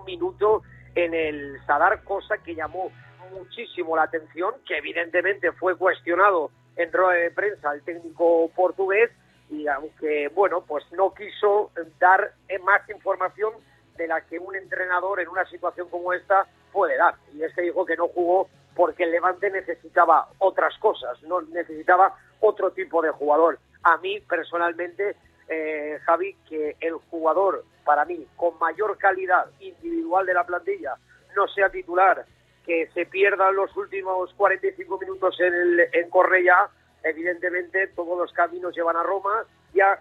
minuto en el Sadar, cosa que llamó muchísimo la atención, que evidentemente fue cuestionado en rueda de prensa el técnico portugués, y aunque, bueno, pues no quiso dar más información de la que un entrenador en una situación como esta puede dar. Y dijo que no jugó porque el Levante necesitaba otras cosas, no necesitaba otro tipo de jugador. A mí, personalmente, Javi, que el jugador, para mí, con mayor calidad individual de la plantilla, no sea titular, que se pierdan los últimos 45 minutos en Cornellà, evidentemente todos los caminos llevan a Roma. Ya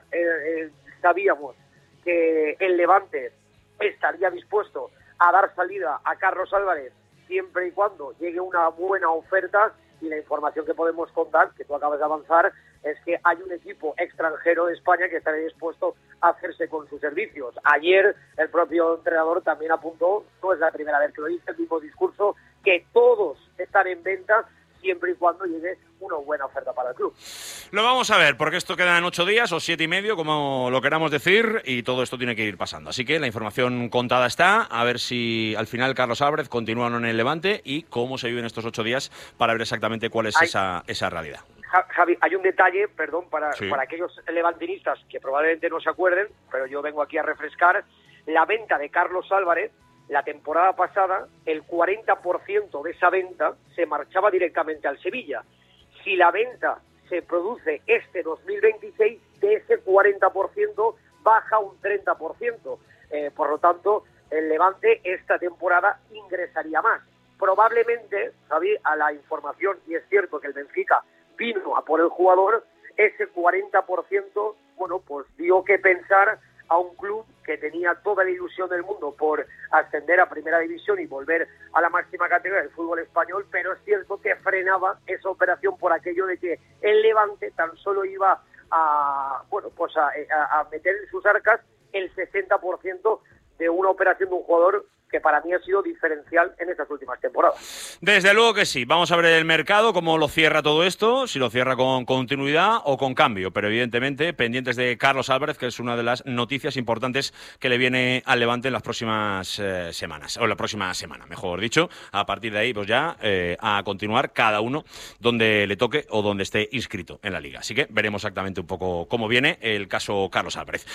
sabíamos que el Levante estaría dispuesto a dar salida a Carlos Álvarez siempre y cuando llegue una buena oferta, y la información que podemos contar, que tú acabas de avanzar, es que hay un equipo extranjero de España que estaría dispuesto a hacerse con sus servicios. Ayer el propio entrenador también apuntó, no es la primera vez que lo dice, el mismo discurso, que todos están en venta siempre y cuando llegue una buena oferta para el club. Lo vamos a ver, porque esto queda en 8 días o 7 y medio, como lo queramos decir, y todo esto tiene que ir pasando. Así que la información contada está, a ver si al final Carlos Álvarez continúa en el Levante y cómo se viven estos 8 días para ver exactamente cuál es esa realidad. Javi, hay un detalle, perdón, para aquellos levantinistas que probablemente no se acuerden, pero yo vengo aquí a refrescar, la venta de Carlos Álvarez. La temporada pasada, el 40% de esa venta se marchaba directamente al Sevilla. Si la venta se produce este 2026, de ese 40% baja un 30%. Por lo tanto, el Levante esta temporada ingresaría más. Probablemente, Javi, a la información, y es cierto que el Benfica vino a por el jugador, ese 40%, bueno, pues dio que pensar a un club que tenía toda la ilusión del mundo por ascender a Primera División y volver a la máxima categoría del fútbol español, pero es cierto que frenaba esa operación por aquello de que el Levante tan solo iba a meter en sus arcas el 60% de una operación de un jugador que para mí ha sido diferencial en estas últimas temporadas. Desde luego que sí. Vamos a ver el mercado, cómo lo cierra todo esto, si lo cierra con continuidad o con cambio, pero evidentemente pendientes de Carlos Álvarez, que es una de las noticias importantes que le viene al Levante en las próximas semanas, o la próxima semana, mejor dicho. A partir de ahí, pues ya a continuar cada uno donde le toque o donde esté inscrito en la liga. Así que veremos exactamente un poco cómo viene el caso Carlos Álvarez.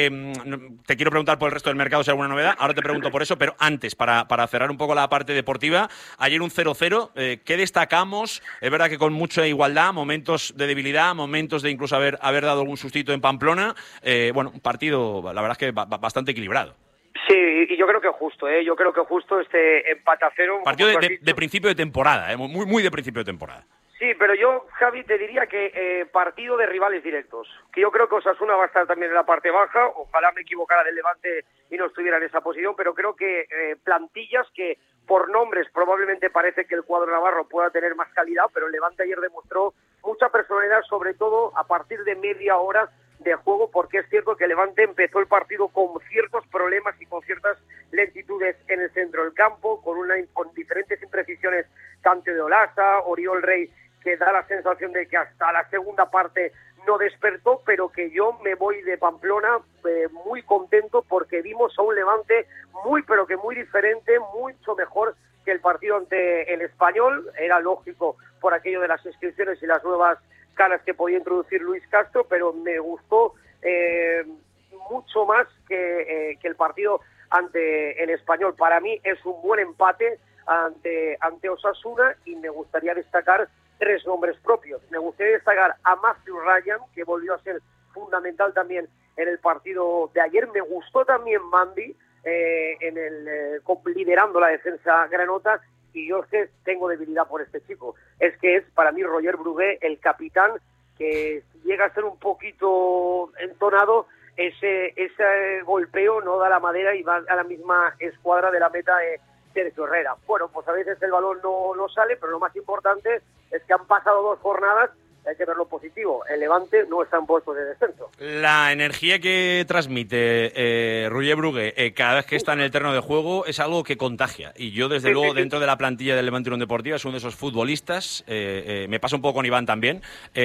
Te quiero preguntar por el resto del mercado si hay alguna novedad, ahora te pregunto por eso, pero antes, para cerrar un poco la parte deportiva, ayer un 0-0, ¿qué destacamos? Es verdad que con mucha igualdad, momentos de debilidad, momentos de incluso haber dado algún sustito en Pamplona, un partido, la verdad es que bastante equilibrado. Sí, y yo creo que justo, yo creo que justo este empate a 0. Partido de principio de temporada, muy de principio de temporada. Sí, pero yo, Javi, te diría que partido de rivales directos, que yo creo que Osasuna va a estar también en la parte baja, ojalá me equivocara del Levante y no estuviera en esa posición, pero creo que plantillas que por nombres probablemente parece que el cuadro navarro pueda tener más calidad, pero el Levante ayer demostró mucha personalidad, sobre todo a partir de media hora de juego, porque es cierto que el Levante empezó el partido con ciertos problemas y con ciertas lentitudes en el centro del campo, con diferentes imprecisiones, tanto de Olaza, Oriol Rey, que da la sensación de que hasta la segunda parte no despertó, pero que yo me voy de Pamplona muy contento porque vimos a un Levante pero que muy diferente, mucho mejor que el partido ante el Español. Era lógico por aquello de las inscripciones y las nuevas caras que podía introducir Luis Castro, pero me gustó mucho más que el partido ante el Español. Para mí es un buen empate ante Osasuna, y me gustaría destacar 3 nombres propios. Me gustaría destacar a Matthew Ryan, que volvió a ser fundamental también en el partido de ayer. Me gustó también Mandy, liderando la defensa granota, y yo es que tengo debilidad por este chico. Es que es para mí Roger Brugué, el capitán, que llega a ser un poquito entonado, ese golpeo no da la madera y va a la misma escuadra de la meta de Sergio Herrera. Bueno, pues a veces el balón no sale, pero lo más importante es que han pasado 2 jornadas hay que ver lo positivo. El Levante no está en puestos de descenso. La energía que transmite Roger Brugué cada vez que está en el terreno de juego es algo que contagia. Y yo, desde luego, dentro de la plantilla del Levante Unión Deportiva, es uno de esos futbolistas, me pasa un poco con Iván también,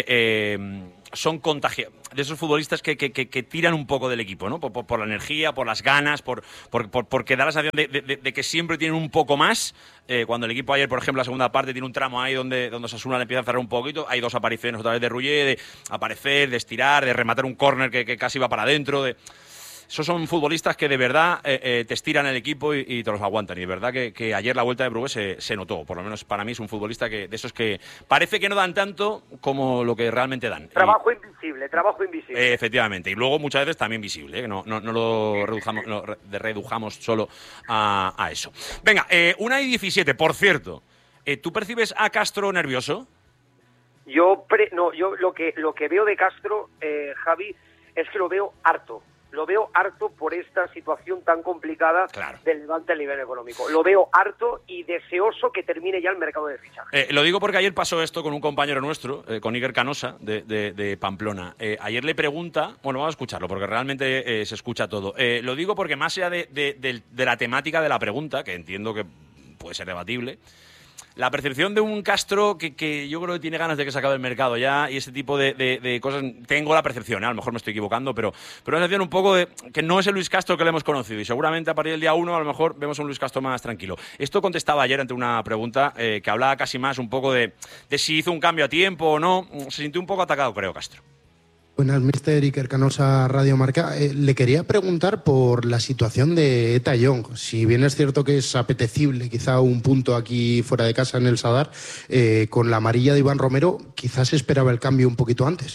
son contagiados, de esos futbolistas que tiran un poco del equipo, ¿no? Por la energía, por las ganas, porque da la sensación de que siempre tienen un poco más. Cuando el equipo ayer, por ejemplo, la segunda parte tiene un tramo ahí donde Osasuna le empieza a cerrar un poquito, hay 2 apariciones otra vez de Ruller, de aparecer, de estirar, de rematar un córner que casi va para adentro, esos son futbolistas que de verdad te estiran el equipo y te los aguantan. Y de verdad que ayer la vuelta de Brugué se notó. Por lo menos para mí es un futbolista de esos que parece que no dan tanto como lo que realmente dan. Trabajo invisible. Efectivamente. Y luego muchas veces también visible, que no lo redujamos solo a eso. Venga, 1:17, por cierto. ¿Tú percibes a Castro nervioso? Yo lo que veo de Castro, Javi, es que lo veo harto. Lo veo harto por esta situación tan complicada del Levante a nivel económico. Lo veo harto y deseoso que termine ya el mercado de fichajes. Lo digo porque ayer pasó esto con un compañero nuestro, con Iker Canosa, de Pamplona. Ayer le pregunta, bueno, vamos a escucharlo porque realmente se escucha todo. Lo digo porque más allá de la temática de la pregunta, que entiendo que puede ser debatible, la percepción de un Castro que yo creo que tiene ganas de que se acabe el mercado ya y ese tipo de cosas, tengo la percepción, a lo mejor me estoy equivocando, pero una percepción un poco de que no es el Luis Castro que le hemos conocido y seguramente a partir del día 1 a lo mejor vemos un Luis Castro más tranquilo. Esto contestaba ayer ante una pregunta que hablaba casi más un poco de si hizo un cambio a tiempo o no, se sintió un poco atacado, creo, Castro. Buenas, mister Iker Canosa, Radio Marca. Le quería preguntar por la situación de Eta Young. Si bien es cierto que es apetecible quizá un punto aquí fuera de casa en el Sadar, con la amarilla de Iván Romero, quizás esperaba el cambio un poquito antes.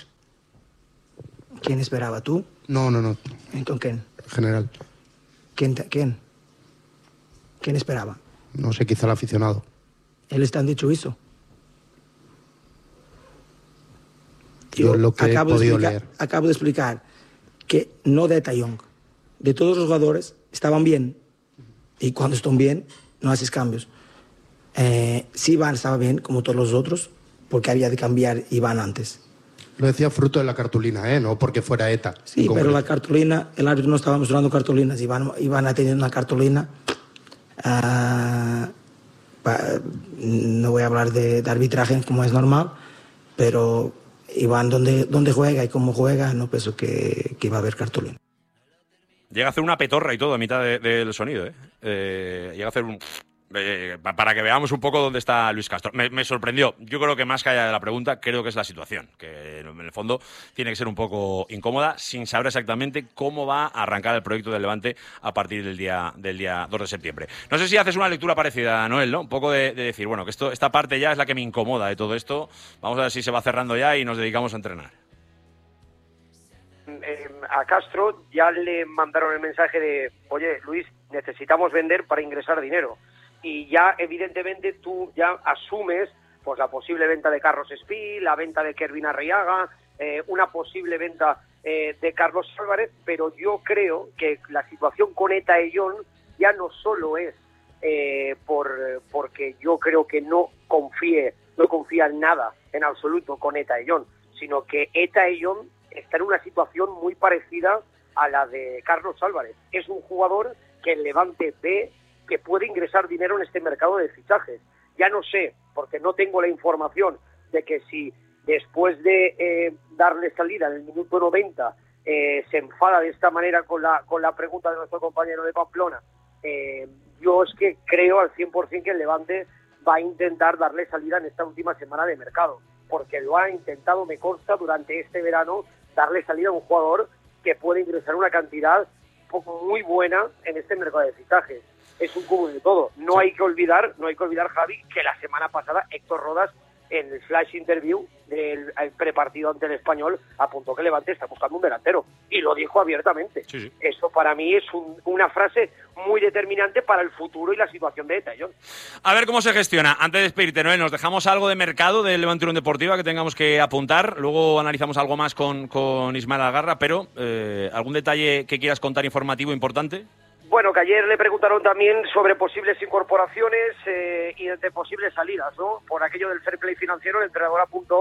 ¿Quién esperaba, tú? No. ¿Con quién? General. ¿Quién? ¿Quién esperaba? No sé, quizá el aficionado. ¿Él está en dicho eso? Yo lo que he podido leer. Acabo de explicar que no de Eta Young, de todos los jugadores estaban bien y cuando están bien no haces cambios. Sí, Iván estaba bien como todos los otros porque había de cambiar Iván antes. Lo decía fruto de la cartulina, no porque fuera Eta. Sí, pero la cartulina, el árbitro no estaba mostrando cartulinas. Iván ha tenido una cartulina. No voy a hablar de arbitraje como es normal, pero Iván, donde juega y cómo juega, no pienso que va a haber cartulina. Llega a hacer una petorra y todo a mitad del sonido, llega a hacer un... para que veamos un poco dónde está Luis Castro. Me sorprendió. Yo creo que más que allá de la pregunta, creo que es la situación, que en el fondo tiene que ser un poco incómoda, sin saber exactamente cómo va a arrancar el proyecto del Levante a partir del día 2 de septiembre. No sé si haces una lectura parecida, Noel, ¿no? Un poco de decir, bueno, que esta parte ya es la que me incomoda de todo esto. Vamos a ver si se va cerrando ya y nos dedicamos a entrenar. A Castro ya le mandaron el mensaje de, oye, Luis, necesitamos vender para ingresar dinero. Y ya, evidentemente, tú ya asumes pues la posible venta de Carlos Espí, la venta de Kervin Arriaga, una posible venta de Carlos Álvarez, pero yo creo que la situación con Eta Young ya no solo es porque yo creo que no confía en nada, en absoluto, con Eta Young, sino que Eta Young está en una situación muy parecida a la de Carlos Álvarez. Es un jugador que el Levante ve que puede ingresar dinero en este mercado de fichajes. Ya no sé, porque no tengo la información de que si después de darle salida en el minuto 90 se enfada de esta manera con la pregunta de nuestro compañero de Pamplona. Yo es que creo al 100% que el Levante va a intentar darle salida en esta última semana de mercado, porque lo ha intentado, me consta, durante este verano, darle salida a un jugador que puede ingresar una cantidad muy buena en este mercado de fichajes. Es un cúmulo de todo. No hay que olvidar, Javi, que la semana pasada Héctor Rodas, en el flash interview del prepartido ante el Español, apuntó que Levante está buscando un delantero. Y lo dijo abiertamente. Sí. Eso para mí es una frase muy determinante para el futuro y la situación de Eta Young. A ver cómo se gestiona. Antes de despedirte, Noel, ¿nos dejamos algo de mercado del Levante Unión Deportiva que tengamos que apuntar? Luego analizamos algo más con Ismael Algarra, pero ¿algún detalle que quieras contar informativo importante? Bueno, que ayer le preguntaron también sobre posibles incorporaciones y de posibles salidas, ¿no? Por aquello del fair play financiero, el entrenador apuntó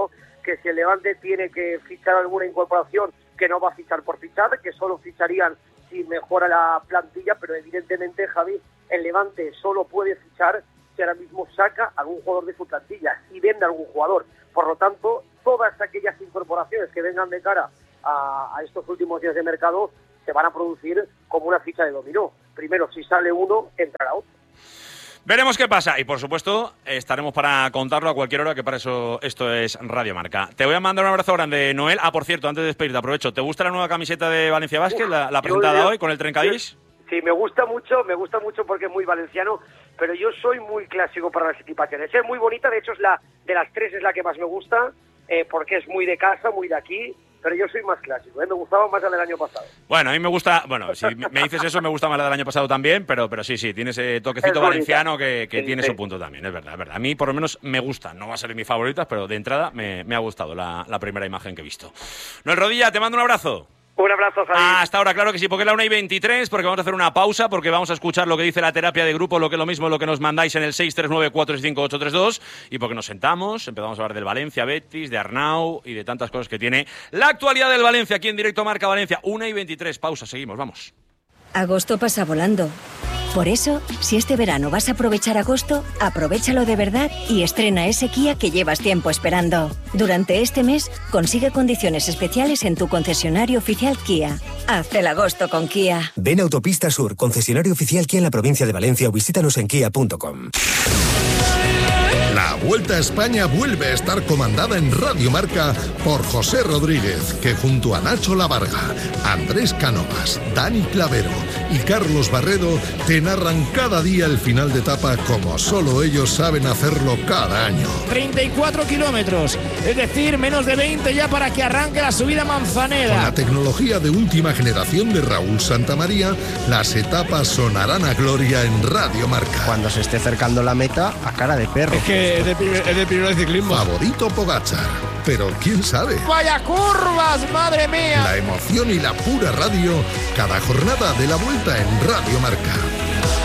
que si el Levante tiene que fichar alguna incorporación, que no va a fichar por fichar, que solo ficharían si mejora la plantilla, pero evidentemente, Javi, el Levante solo puede fichar si ahora mismo saca algún jugador de su plantilla, si vende algún jugador. Por lo tanto, todas aquellas incorporaciones que vengan de cara a estos últimos días de mercado se van a producir como una ficha de dominó. Primero, si sale uno, entrará otro. Veremos qué pasa y, por supuesto, estaremos para contarlo a cualquier hora, que para eso esto es Radio Marca. Te voy a mandar un abrazo grande, Noel. Por cierto, antes de despedirte, aprovecho. ¿Te gusta la nueva camiseta de Valencia Basket, la presentada hoy con el trencadís? Sí, me gusta mucho porque es muy valenciano, pero yo soy muy clásico para las equipaciones. Es muy bonita, de hecho es de las tres es la que más me gusta, porque es muy de casa, muy de aquí, pero yo soy más clásico, me gustaba más la del año pasado. Bueno, a mí me gusta, si me dices eso, me gusta más la del año pasado también, pero sí, tiene ese toquecito valenciano que tiene su punto también, es verdad. A mí por lo menos me gusta, no va a ser de mis favoritas, pero de entrada me ha gustado la primera imagen que he visto. Noel Rodilla, te mando un abrazo. Un abrazo, Javi. Hasta ahora, claro que sí, porque es la 1:23, porque vamos a hacer una pausa, porque vamos a escuchar lo que dice la terapia de grupo, lo que es lo mismo, lo que nos mandáis en el 639-465-832, y porque nos sentamos, empezamos a hablar del Valencia Betis, de Arnau y de tantas cosas que tiene la actualidad del Valencia aquí en directo Marca Valencia. 1:23, pausa, seguimos, vamos. Agosto pasa volando. Por eso, si este verano vas a aprovechar agosto, aprovéchalo de verdad y estrena ese Kia que llevas tiempo esperando. Durante este mes, consigue condiciones especiales en tu concesionario oficial Kia. Haz el agosto con Kia. Ven a Autopista Sur, concesionario oficial Kia en la provincia de Valencia, o visítanos en kia.com. La Vuelta a España vuelve a estar comandada en Radio Marca por José Rodríguez, que junto a Nacho Lavarga, Andrés Cánovas, Dani Clavero y Carlos Barredo te narran cada día el final de etapa como solo ellos saben hacerlo cada año. 34 kilómetros, es decir, menos de 20 ya para que arranque la subida Manzaneda. Con la tecnología de última generación de Raúl Santamaría, las etapas sonarán a gloria en Radio Marca. Cuando se esté acercando la meta, a cara de perro. Es que es de primero de ciclismo. Favorito Pogačar, pero quién sabe. ¡Vaya curvas, madre mía! La emoción y la pura radio, cada jornada de la Vuelta en Radio Marca.